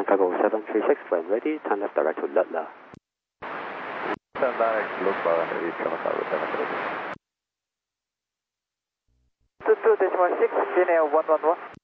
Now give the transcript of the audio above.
Cargo 736, when ready, turn left direct to Lutla. Turn direct, Lutla, East Cargo 736. 22.6, Guinea 111.